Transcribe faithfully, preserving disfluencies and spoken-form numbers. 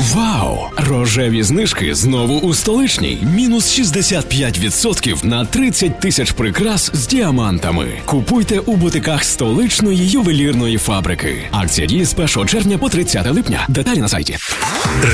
Вау! Рожеві знижки знову у Столичній. Мінус шістдесят п'ять відсотків на тридцять тисяч прикрас з діамантами. Купуйте у бутиках Столичної ювелірної фабрики. Акція діє з першого червня по тридцяте липня. Деталі на сайті.